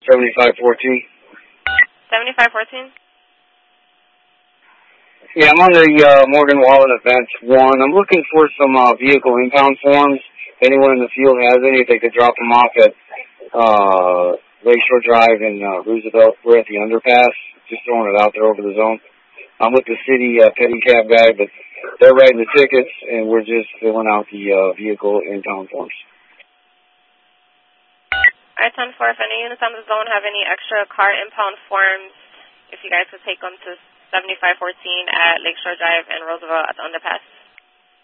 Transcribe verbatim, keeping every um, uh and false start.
seventy-five fourteen. seventy-five fourteen? Yeah, I'm on the uh, Morgan Wallen Event one. I'm looking for some uh, vehicle impound forms. If anyone in the field has any, if they could drop them off at uh, Lakeshore Drive in uh, Roosevelt. We're at the underpass. Just throwing it out there over the zone. I'm with the city uh, petty cab guy, but they're writing the tickets, and we're just filling out the uh, vehicle impound forms. All right, ten four, if any units on the zone have any extra car impound forms, if you guys could take them to seventy-five fourteen at Lakeshore Drive and Roosevelt at the underpass.